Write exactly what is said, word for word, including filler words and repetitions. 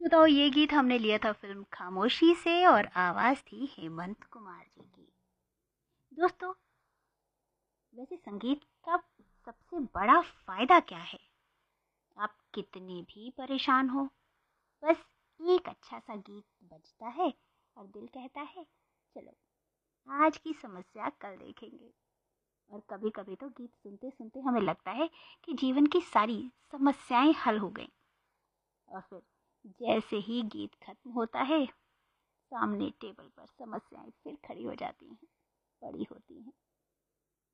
बताओ, ये गीत हमने लिया था फिल्म खामोशी से और आवाज थी हेमंत कुमार जी की। दोस्तों, वैसे संगीत का सबसे बड़ा फायदा क्या है? आप कितने भी परेशान हो, बस एक अच्छा सा गीत बजता है और दिल कहता है चलो आज की समस्या कल देखेंगे। और कभी कभी तो गीत सुनते सुनते हमें लगता है कि जीवन की सारी समस्याएं हल हो गईं। और फिर जैसे ही गीत खत्म होता है, सामने टेबल पर समस्याएं फिर खड़ी हो जाती हैं, पड़ी होती हैं।